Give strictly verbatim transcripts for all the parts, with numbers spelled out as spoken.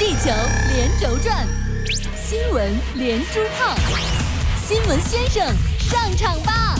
地球连轴转，新闻连珠炮，新闻先生上场吧！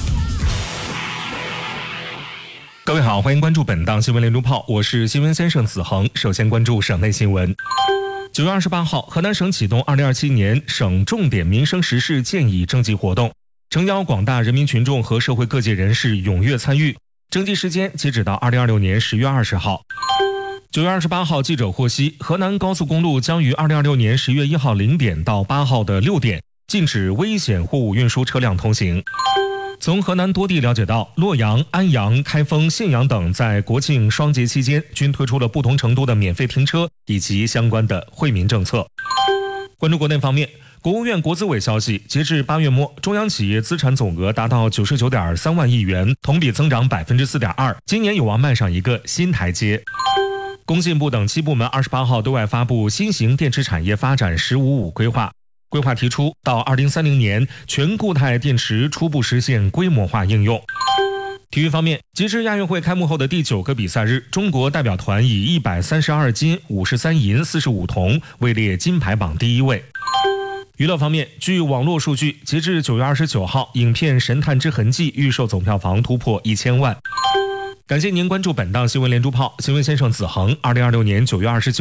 各位好，欢迎关注本档新闻连珠炮，我是新闻先生子恒。首先关注省内新闻。九月二十八号，河南省启动二零二七年省重点民生实事建议征集活动，诚邀广大人民群众和社会各界人士踊跃参与。征集时间截止到二零二六年十月二十号。九月二十八号，记者获悉，河南高速公路将于二零二六年十月一号零点到八号的六点禁止危险货物运输车辆通行。从河南多地了解到，洛阳、安阳、开封、信阳等在国庆双节期间均推出了不同程度的免费停车以及相关的惠民政策。关注国内方面，国务院国资委消息，截至八月末，中央企业资产总额达到九十九点三万亿元，同比增长百分之四点二，今年有望迈上一个新台阶。工信部等七部门二十八号对外发布新型电池产业发展“十五五”规划。规划提出，到二零三零年，全固态电池初步实现规模化应用。体育方面，截至亚运会开幕后的第九个比赛日，中国代表团以一百三十二金、五十三银、四十五铜位列金牌榜第一位。娱乐方面，据网络数据，截至九月二十九号，影片《神探之痕迹》预售总票房突破一千万。感谢您关注本档新闻连珠炮，新闻先生子恒。二零二六年九月二十九。